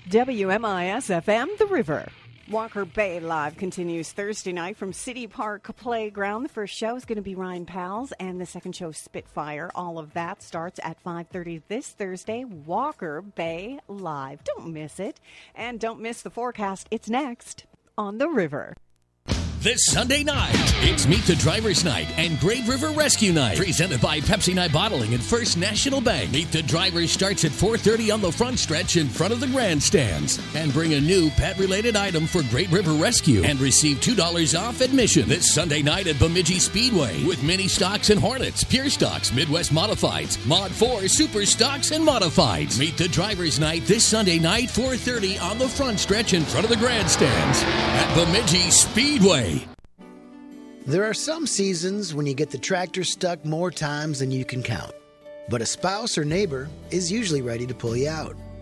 WMIS-FM, The River. Walker Bay Live continues Thursday night from City Park Playground. The first show is going to be Ryan Powell's, and the second show, Spitfire. All of that starts at 5:30 this Thursday. Walker Bay Live. Don't miss it. And don't miss the forecast. It's next on The River. This Sunday night, it's Meet the Drivers Night and Great River Rescue Night, presented by Pepsi Night Bottling and First National Bank. Meet the Drivers starts at 4:30 on the front stretch in front of the grandstands. And bring a new pet-related item for Great River Rescue and receive $2 off admission this Sunday night at Bemidji Speedway with Mini Stocks and Hornets, Pure Stocks, Midwest Modifieds, Mod 4, Super Stocks, and Modifieds. Meet the Drivers Night this Sunday night, 4:30 on the front stretch in front of the grandstands at Bemidji Speedway. There are some seasons when you get the tractor stuck more times than you can count. But a spouse or neighbor is usually ready to pull you out.